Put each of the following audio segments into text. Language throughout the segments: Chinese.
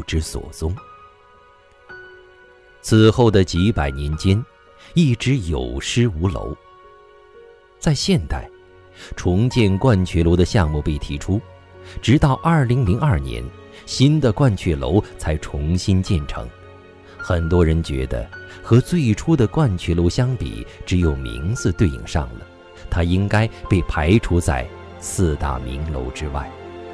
知所踪。此后的几百年间，一直有失无楼。在现代，重建鹳雀楼的项目被提出，直到2002年，新的鹳雀楼才重新建成。很多人觉得和最初的鹳雀楼相比，只有名字对应上了，它应该被排除在4大名楼之外。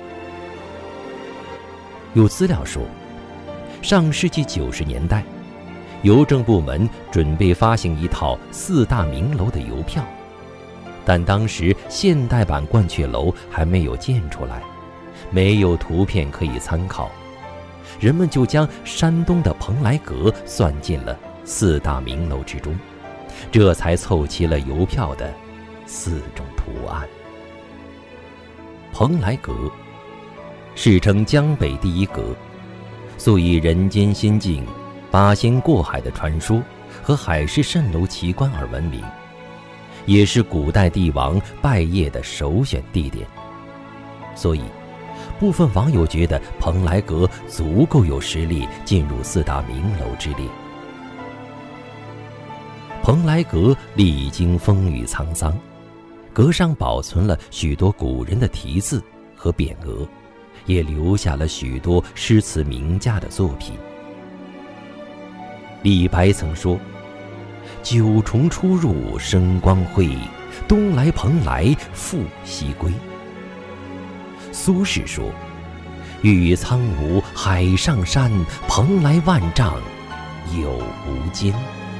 有资料说，上世纪90年代，邮政部门准备发行一套4大名楼的邮票，但当时现代版鹳雀楼还没有建出来，没有图片可以参考，人们就将山东的蓬莱阁算进了4大名楼之中，这才凑齐了邮票的4种图案。蓬莱阁世称江北第一阁，素以人间仙境、八仙过海的传说和海市蜃楼奇观而闻名，也是古代帝王拜谒的首选地点。所以部分网友觉得蓬莱阁足够有实力进入4大名楼之列。蓬莱阁历经风雨沧桑，阁上保存了许多古人的题字和匾额，也留下了许多诗词名家的作品。李白曾说：“九重出入生光辉，东来蓬莱复西归。”苏轼说：“玉苍梧海上山，蓬莱万丈有无间。”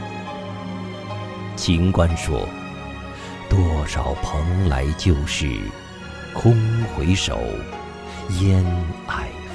秦观说：“多少蓬莱旧事，空回首，烟霭